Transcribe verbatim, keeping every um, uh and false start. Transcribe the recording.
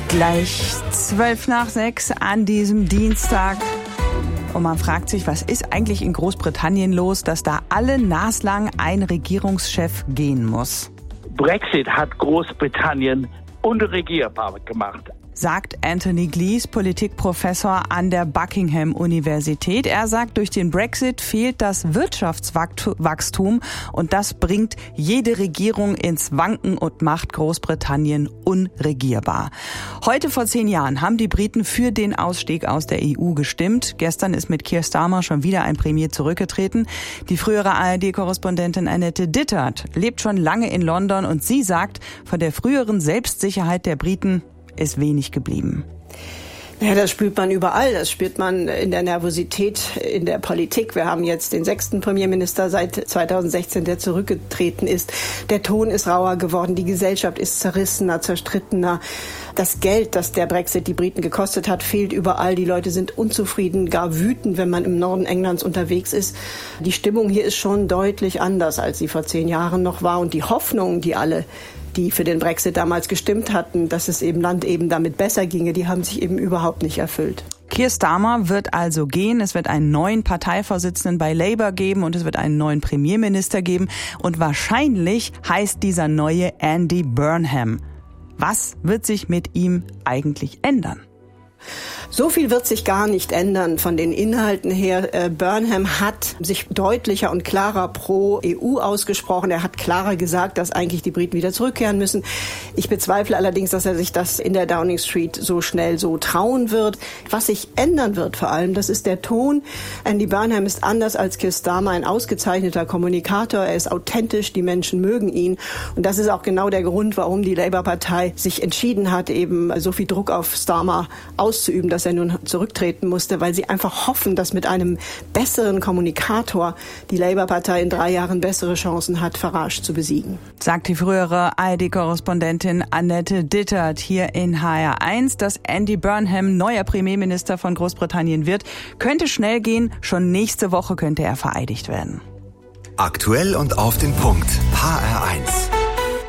Gleich zwölf nach sechs an diesem Dienstag. Und man fragt sich, was ist eigentlich in Großbritannien los, dass da alle naslang ein Regierungschef gehen muss? Brexit hat Großbritannien unregierbar gemacht, sagt Anthony Glees, Politikprofessor an der Buckingham-Universität. Er sagt, durch den Brexit fehlt das Wirtschaftswachstum und das bringt jede Regierung ins Wanken und macht Großbritannien unregierbar. Heute vor zehn Jahren haben die Briten für den Ausstieg aus der E U gestimmt. Gestern ist mit Keir Starmer schon wieder ein Premier zurückgetreten. Die frühere A R D-Korrespondentin Annette Dittert lebt schon lange in London und sie sagt, von der früheren Selbstsicherheit der Briten ist wenig geblieben. Ja, das spürt man überall. Das spürt man in der Nervosität in der Politik. Wir haben jetzt den sechsten Premierminister seit zweitausendsechzehn, der zurückgetreten ist. Der Ton ist rauer geworden. Die Gesellschaft ist zerrissener, zerstrittener. Das Geld, das der Brexit die Briten gekostet hat, fehlt überall. Die Leute sind unzufrieden, gar wütend, wenn man im Norden Englands unterwegs ist. Die Stimmung hier ist schon deutlich anders, als sie vor zehn Jahren noch war. Und die Hoffnung, die alle die für den Brexit damals gestimmt hatten, dass es eben Land eben damit besser ginge, die haben sich eben überhaupt nicht erfüllt. Keir Starmer wird also gehen. Es wird einen neuen Parteivorsitzenden bei Labour geben und es wird einen neuen Premierminister geben. Und wahrscheinlich heißt dieser neue Andy Burnham. Was wird sich mit ihm eigentlich ändern? So viel wird sich gar nicht ändern von den Inhalten her. Burnham hat sich deutlicher und klarer pro E U ausgesprochen. Er hat klarer gesagt, dass eigentlich die Briten wieder zurückkehren müssen. Ich bezweifle allerdings, dass er sich das in der Downing Street so schnell so trauen wird. Was sich ändern wird vor allem, das ist der Ton. Andy Burnham ist anders als Keir Starmer ein ausgezeichneter Kommunikator. Er ist authentisch, die Menschen mögen ihn. Und das ist auch genau der Grund, warum die Labour-Partei sich entschieden hat, eben so viel Druck auf Starmer auszuüben, dass er nun zurücktreten musste, weil sie einfach hoffen, dass mit einem besseren Kommunikator die Labour-Partei in drei Jahren bessere Chancen hat, Farage zu besiegen. Sagt die frühere A R D-Korrespondentin Annette Dittert hier in H R eins. Dass Andy Burnham neuer Premierminister von Großbritannien wird, könnte schnell gehen. Schon nächste Woche könnte er vereidigt werden. Aktuell und auf den Punkt. H R eins.